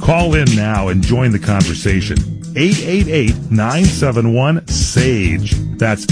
Call in now and join the conversation. 888-971-SAGE. That's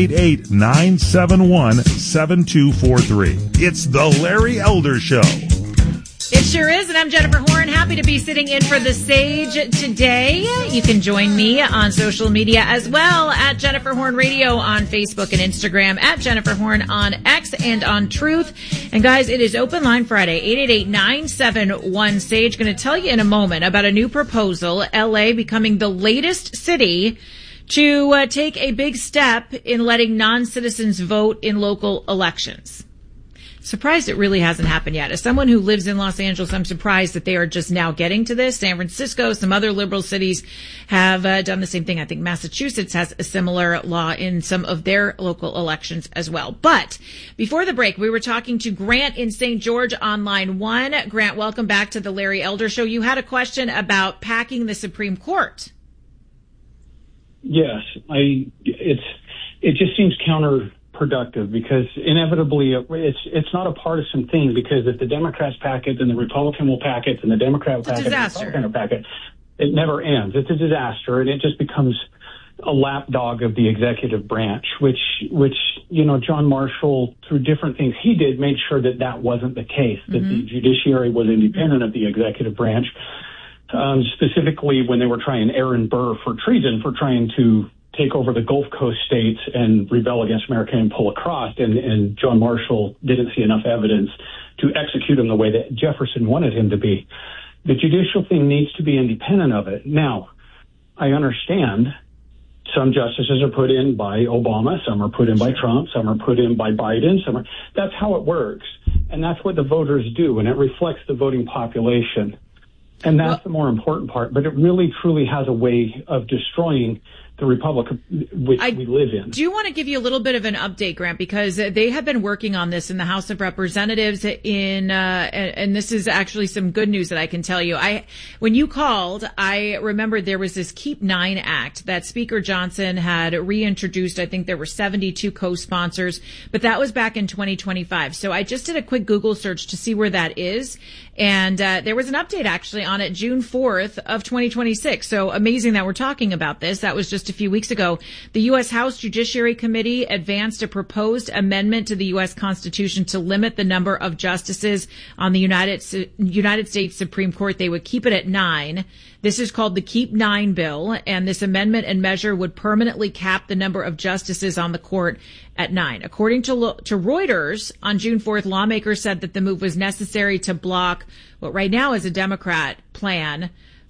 888-971-7243. It's the Larry Elder Show. It sure is, and I'm Jennifer Horn. Happy to be sitting in for the Sage today. You can join me on social media as well at Jennifer Horn Radio on Facebook and Instagram, at Jennifer Horn on X and on Truth. And guys, it is Open Line Friday, 888-971-SAGE. Going to tell you in a moment about a new proposal, LA becoming the latest city to take a big step in letting non-citizens vote in local elections. Surprised it really hasn't happened yet. As someone who lives in Los Angeles, I'm surprised that they are just now getting to this. San Francisco, some other liberal cities have done the same thing. I think Massachusetts has a similar law in some of their local elections as well. But before the break, we were talking to Grant in St. George on line 1. Grant, welcome back to the Larry Elder Show. You had a question about packing the Supreme Court. Yes, it just seems counterproductive because inevitably it's not a partisan thing, because if the Democrats pack it, then the Republican will pack it, and the Democrat will pack it, and the Republican will pack it. It never ends. It's a disaster, and it just becomes a lapdog of the executive branch, which John Marshall, through different things he did, made sure that that wasn't the case, that the judiciary was independent of the executive branch. Specifically when they were trying Aaron Burr for treason, for trying to take over the Gulf Coast states and rebel against America and pull across. And John Marshall didn't see enough evidence to execute him the way that Jefferson wanted him to be. The judicial thing needs to be independent of it. Now, I understand some justices are put in by Obama, some are put in by Trump, some are put in by Biden. That's how it works. And that's what the voters do, and it reflects the voting population. And that's the more important part. But it really, truly has a way of destroying the republic which we live in. Do you want to give you a little bit of an update, Grant, because they have been working on this in the House of Representatives and this is actually some good news that I can tell you. When you called, I remembered there was this Keep 9 Act that Speaker Johnson had reintroduced. I think there were 72 co-sponsors, but that was back in 2025. So I just did a quick Google search to see where that is. And there was an update actually on it June 4th of 2026. So amazing that we're talking about this. That was just a few weeks ago. The U.S. House Judiciary Committee advanced a proposed amendment to the U.S. Constitution to limit the number of justices on the United States Supreme Court. They would keep it at 9. This is called the Keep 9 bill, and this amendment and measure would permanently cap the number of justices on the court at 9. According to Reuters, on June 4th, lawmakers said that the move was necessary to block what right now is a Democrat plan